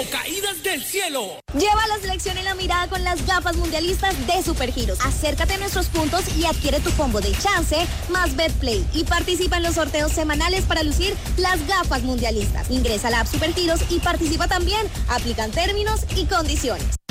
caídas del cielo. Lleva a la selección en la mirada con las gafas mundialistas de Supergiros. Acércate a nuestros puntos y adquiere tu combo de chance más BetPlay y participa en los sorteos semanales para lucir las gafas mundialistas. Ingresa a la app Supergiros y participa también. Aplican términos y condiciones.